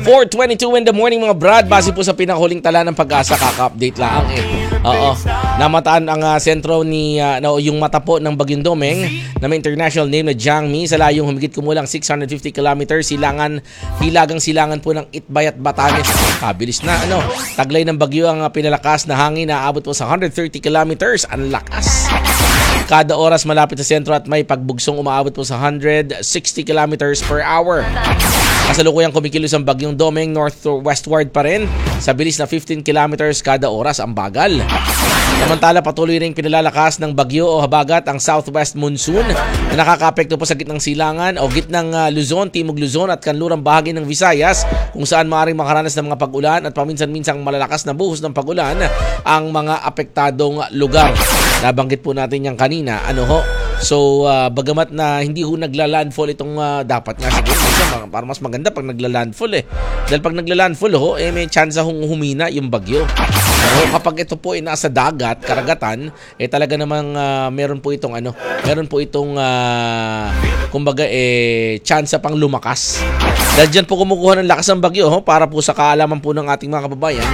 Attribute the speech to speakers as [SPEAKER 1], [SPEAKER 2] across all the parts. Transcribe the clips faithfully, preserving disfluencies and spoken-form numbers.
[SPEAKER 1] four twenty-two in the morning mga brad. Base po sa pinakahuling tala ng Pag-asa, kaka-update lang eh. Oo. Namataan ang uh, sentro ni uh, no, yung mata po ng Bagyong Domeng na may international name na Jiangmi sa layong humigit kumulang six hundred fifty kilometers. Silangan, hilagang silangan po ng Itbay at Batanes. Kabilis na ano. Taglay ng bagyo ang uh, pinalakas na hangin na aabot po sa one hundred thirty kilometers. Ang lakas. Kada oras malapit sa sentro at may pagbugsong umaabot po sa one hundred sixty kilometers per hour. Kasalukuyang kumikilos ang Bagyong Domeng north to westward pa rin sa bilis na fifteen kilometers kada oras. Ang bagal. Samantala patuloy ring pinalalakas ng bagyo o habagat ang southwest monsoon na nakakaapekto po sa gitnang silangan o gitnang uh, Luzon, Timog Luzon at kanlurang bahagi ng Visayas kung saan maaaring makaranas ng mga pag-ulan at paminsan-minsang malalakas na buhos ng pag-ulan ang mga apektadong lugar. Nabanggit po natin yan kanina. Ano ho? So, uh, bagamat na hindi ho nagla-landfall itong uh, dapat nga siguro. Para mas maganda pag nagla-landfall eh. Dahil pag nagla-landfall ho, eh, may chance hong humina yung bagyo. Pero kapag ito po ay nasa dagat, karagatan, eh talaga namang uh, meron po itong ano, meron po itong uh, kumbaga eh chance pang lumakas. Dahil dyan po kumukuha ng lakas ng bagyo ho, para po sa kaalaman po ng ating mga kababayan.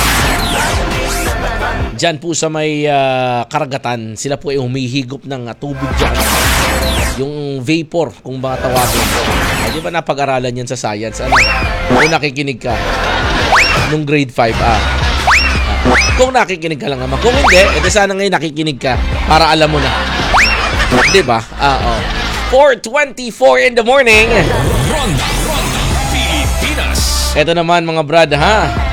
[SPEAKER 1] Diyan po sa may uh, karagatan, sila po ay humihigop ng uh, tubig dyan. Yung vapor, kung ba tawagin po. Ay, di ba napag-aralan yan sa science? Ano? Kung nakikinig ka, nung grade five, ah. Kung nakikinig ka lang naman. Kung hindi, edi sana ngayon nakikinig ka para alam mo na. Di ba? Ah, oh. four twenty-four in the morning.
[SPEAKER 2] Ronda, Ronda, Pilipinas.
[SPEAKER 1] Ito naman mga brad, ha?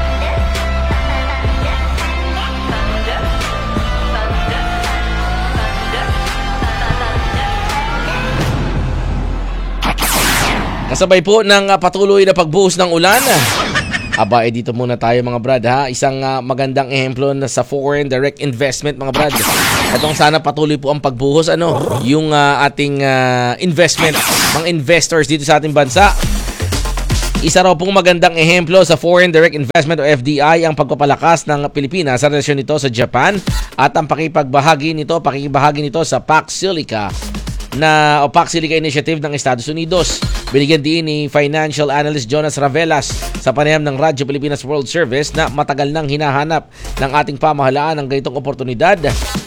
[SPEAKER 1] Kasabay po ng uh, patuloy na pagbuhos ng ulan. Aba, eh dito muna tayo mga brad ha. Isang uh, magandang ehemplo na sa foreign direct investment mga brad. Itong sana patuloy po ang pagbuhos ano, yung uh, ating uh, investment, mga investors dito sa ating bansa. Isa raw pong magandang ehemplo sa foreign direct investment o F D I ang pagpapalakas ng Pilipinas sa relasyon nito sa Japan at ang pakipagbahagi nito, pakikibahagi nito sa Pax Silica na o Pax Silica Initiative ng Estados Unidos. Binigyan din ni financial analyst Jonas Ravelas sa panayam ng Radyo Pilipinas World Service na matagal nang hinahanap ng ating pamahalaan ng ganitong oportunidad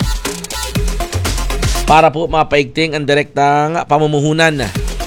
[SPEAKER 1] para po mapaigting ang direktang pamumuhunan.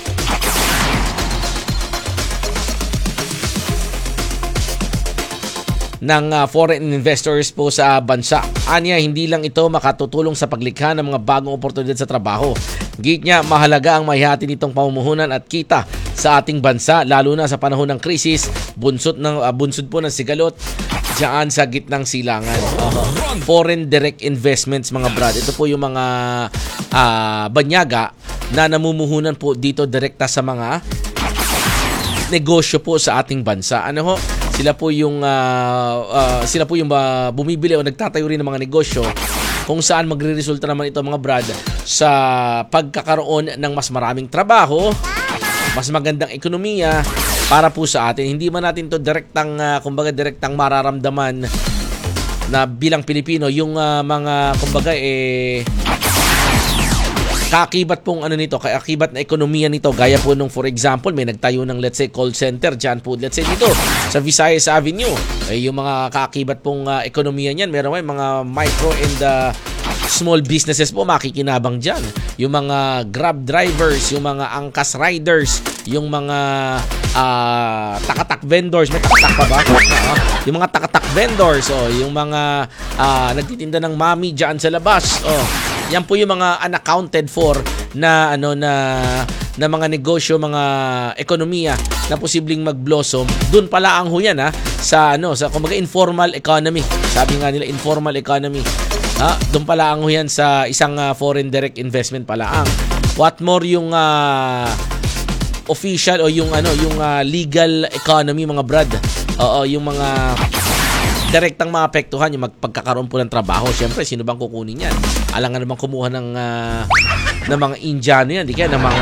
[SPEAKER 1] Ng uh, foreign investors po sa bansa. Anya, hindi lang ito makatutulong sa paglikha ng mga bagong oportunidad sa trabaho. Git niya, mahalaga ang mahihati nitong pamumuhunan at kita sa ating bansa, lalo na sa panahon ng krisis, bunsod, ng, uh, bunsod po ng sigalot dyan sa gitnang silangan. Uh, foreign direct investments mga brad. Ito po yung mga uh, banyaga na namumuhunan po dito direkta sa mga negosyo po sa ating bansa. Ano ho? Sila po yung uh, uh, sila po yung uh, bumibili o nagtatayo rin ng mga negosyo kung saan magreresulta naman ito mga brad sa pagkakaroon ng mas maraming trabaho, mas magandang ekonomiya para po sa atin. Hindi man natin to direktang uh, kumbaga direktang mararamdaman na bilang Pilipino yung uh, mga kumbaga eh kakibat pong ano nito, kakibat na ekonomiya nito, gaya po nung for example may nagtayo ng let's say call center dyan po, let's say dito sa Visayas Avenue, eh, yung mga kakibat pong uh, ekonomiya niyan, meron may mga micro and uh, small businesses po makikinabang dyan, yung mga grab drivers, yung mga angkas riders, yung mga uh, takatak vendors, may takatak pa ba? Uh, yung mga takatak vendors, oh, yung mga uh, nagtitinda ng mami dyan sa labas, oh. Yan po yung mga unaccounted for na ano na na mga negosyo, mga ekonomiya na posibleng mag-blossom. Doon pala ang huyan ha sa ano sa kumbaga informal economy. Sabi nga nila informal economy. Ha, doon pala ang huyan sa isang uh, foreign direct investment pala ang. What more yung uh, official o yung ano yung uh, legal economy mga brad. Oo, yung mga direktang maapektuhan yung magpagkakaroon po ng trabaho. Siyempre, sino bang kukunin yan? Alangan naman kumuha ng, uh, ng mga Indiano yan. Di kaya ng mga